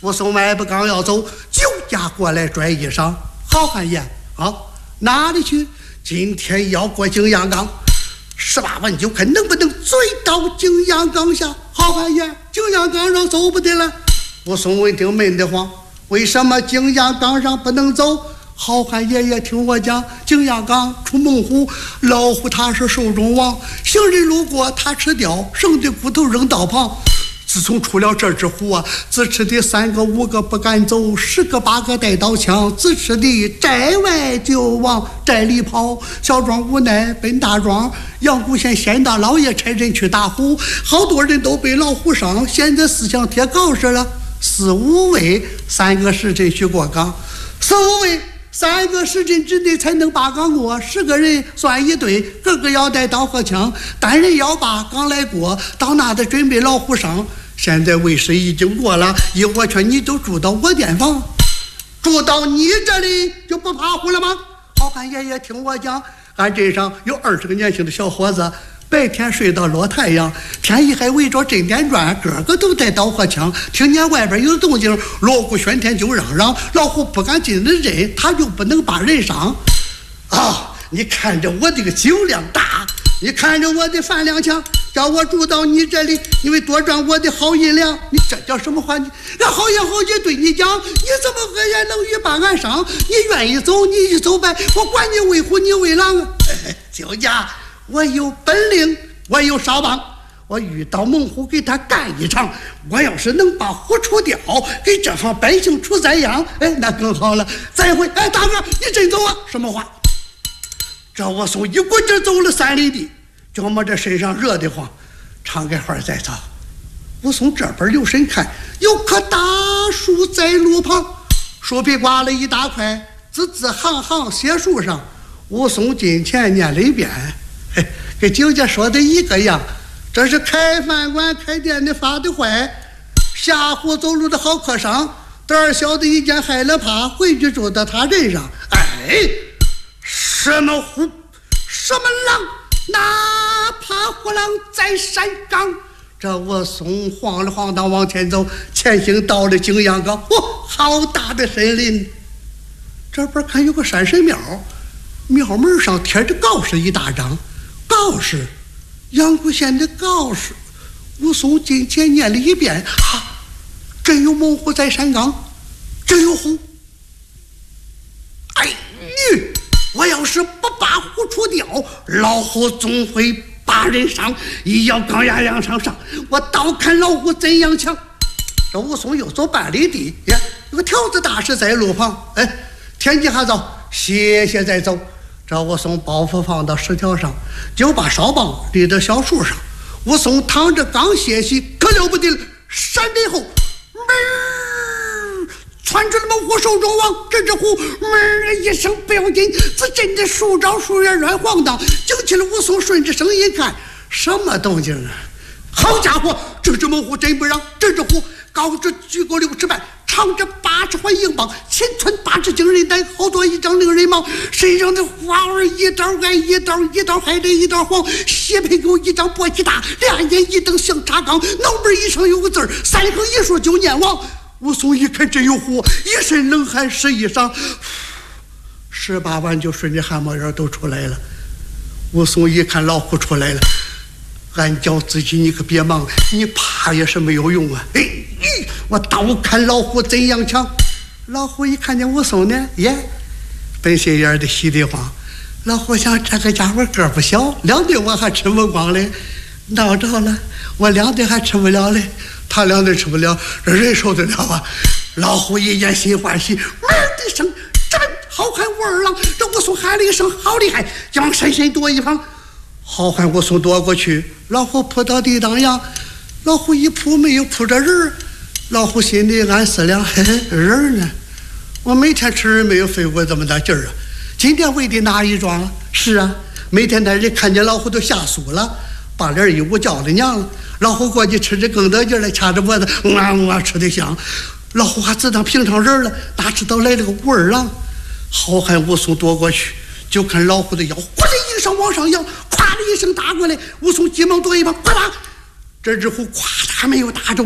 武松迈步刚要走，酒家过来拽衣裳：“好汉爷啊，哪里去？今天要过景阳冈，18万就看能不能追到景阳冈下。”好汉爷，景阳冈上走不得了。武松闻听闷得慌，为什么景阳冈上不能走？好汉爷爷听我讲，景阳冈出猛虎，老虎他是兽中王，行人路过他吃掉，剩的骨头扔道旁。自从出了这只虎啊，自吃的3个5个不敢走，10个8个带刀枪，自吃的寨外就往寨里跑。小庄无奈奔大庄，阳谷县县大老爷差人去打虎，好多人都被老虎伤，现在思想贴告示了，4、5位3个时辰去过岗，4、5位3个时辰之内才能把岗过，10个人算一队，个个要带刀和枪，单人要把岗来过，到那的准备老虎伤。现在卫士已经过了，我劝你就住到我店房，住到你这里就不怕虎了吗？好汉爷爷听我讲，俺镇上有20个年轻的小伙子，白天睡到落太阳，天一还围着镇店转，个个都带刀和枪，听见外边有动静，锣鼓喧天就嚷嚷，老虎不敢进的人，他就不能把人伤啊！你看着我这个酒量大，你看着我的饭量强，叫我住到你这里，因为多赚我的好银两，你这叫什么话？你好言好语对你讲，你怎么恶言冷语把俺伤？你愿意走你就走呗，我管你为虎你为狼啊！酒家，我有本领，我有哨棒，我遇到猛虎给他干一场，我要是能把虎除掉，给这行百姓除灾殃，那更好了。再会，大哥，你真走啊？什么话？这武松一股劲走了3里地，觉么这身上热得慌，唱个话再走。武松这边留神看，有棵大树在路旁，树皮刮了一大块，字字行行写树上。武松近前念了一遍，跟酒家说的一个样，这是开饭馆开店的发的坏，下户走路的好客商，胆小的一见害了怕，回去住到他人上。什么虎什么狼，哪怕虎狼在山岗。这武松晃了晃荡往前走，前行到了景阳冈。好大的森林！这边看有个山神庙，庙门上贴着告示一大张，告示阳谷县的告示。武松近前念了一遍，真有猛虎在山岗，真有虎！我要是不把虎除掉，老虎总会把人伤。一咬钢牙梁上上，我倒看老虎怎样强。这武松又走半里地，有个条子大石在路旁，天气还早，歇歇再走。这武松包袱放到石条上，就把哨棒立到小树上。武松躺着刚歇息，可了不得了，闪电后窜出了猛虎手中王，这只虎门一声不要紧，自震的树招树叶乱晃荡，惊起了武松，顺着声音看，什么动静啊？好家伙，这只猛虎真不让！这只虎高着举过60瓣，长着80环硬棒，前穿80惊人胆，好多一张令人忙，身上的花儿一道挨一道，一道海的一道黄，血配狗一张簸箕大，两眼一瞪像茶缸，脑门一上有个字儿，3横一竖就念王。武松一看真有虎，一身冷汗湿衣裳，18万就顺着汗毛眼都出来了。武松一看老虎出来了，俺叫自己你可别忙，你怕也是没有用啊！我倒看老虎怎样强。老虎一看见武松呢，本心眼的喜得慌。老虎想这个家伙个不小，2顿我还吃不光嘞，闹着了，我2顿还吃不了嘞。他2顿吃不了，这人受得了啊！老虎一见心欢喜，门的声，这好汉武二郎！这武松喊了一声好厉害，就往深深躲一旁。好汉武松躲过去，老虎扑到地当阳，老虎一扑没有扑着人，老虎心里暗思量：人呢？我每天吃人没有费过这么大劲儿啊！今天为的哪一桩啊？是啊，每天那人看见老虎都吓酥了，把脸一捂叫了娘了。老虎过去吃着更得劲来，掐着脖子，吃得香。老虎还自当平常人了，哪知道来了个武二郎。好汉武松躲过去，就看老虎的腰忽然一声往上扬，咵的一声打过来，武松急忙躲一旁，啪！这只虎咵嚓没有打中